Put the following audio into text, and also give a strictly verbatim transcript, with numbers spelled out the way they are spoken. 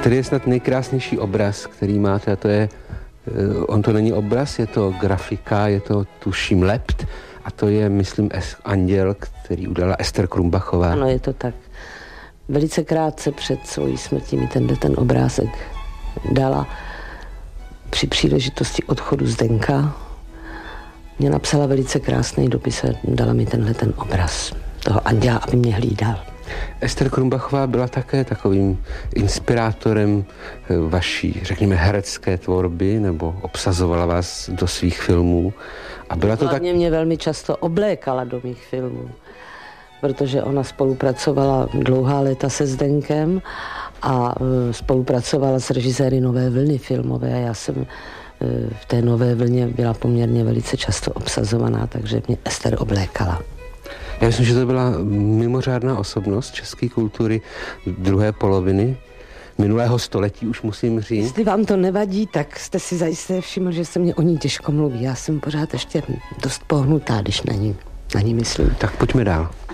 tady je snad nejkrásnější obraz, který máte, a to je, on to není obraz, je to grafika, je to tuším lept, a to je, myslím, anděl, který udala Ester Krumbachová. Ano, je to tak. Velice krátce před svojí smrtí mi tenhle ten obrázek dala při příležitosti odchodu Zdenka. Mě napsala velice krásný dopis a dala mi tenhle ten obraz toho anděla, aby mě hlídal. Ester Krumbachová byla také takovým inspirátorem vaší, řekněme, herecké tvorby, nebo obsazovala vás do svých filmů. A byla to Hlavně tak... mě velmi často oblékala do mých filmů, protože ona spolupracovala dlouhá léta se Zdenkem a spolupracovala s režiséry Nové vlny filmové a já jsem v té Nové vlně byla poměrně velice často obsazovaná, takže mě Ester oblékala. Já myslím, že to byla mimořádná osobnost české kultury druhé poloviny minulého století, už musím říct. Jestli vám to nevadí, tak jste si zajisté všiml, že se mě o ní těžko mluví. Já jsem pořád ještě dost pohnutá, když na ní, na ní myslím. Tak pojďme dál.